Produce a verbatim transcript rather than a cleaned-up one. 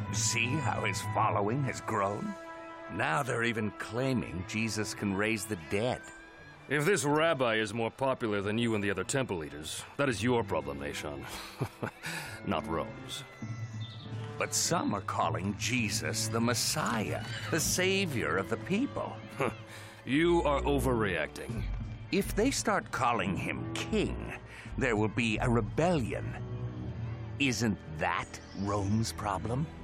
See how his following has grown? Now they're even claiming Jesus can raise the dead. If this rabbi is more popular than you and the other temple leaders, that is your problem, Nashon. Not Rome's. But some are calling Jesus the Messiah, the savior of the people. You are overreacting. If they start calling him king, there will be a rebellion. Isn't that Rome's problem?